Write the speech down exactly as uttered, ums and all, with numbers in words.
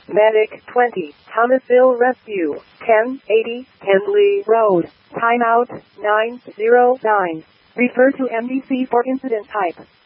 Medic twenty, Thomasville Rescue, ten eighty, Henley Road. Timeout, nine zero nine. Refer to M D C for incident type.